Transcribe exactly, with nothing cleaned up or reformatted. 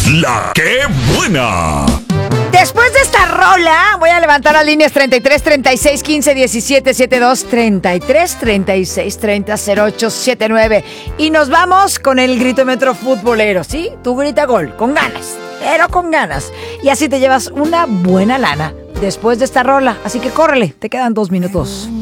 La que buena. Después de esta rola, voy a levantar las líneas treinta y tres, treinta y seis, quince, diecisiete, setenta y dos, treinta y tres, treinta y seis, treinta, cero ocho, setenta y nueve. Y nos vamos con el gritómetro futbolero, ¿sí? Tú grita gol, con ganas, pero con ganas. Y así te llevas una buena lana después de esta rola. Así que córrele, te quedan dos minutos.